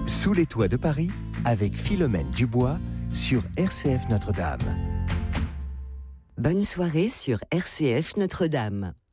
Sous les toits de Paris, avec Philomène Dubois sur RCF Notre-Dame. Bonne soirée sur RCF Notre-Dame.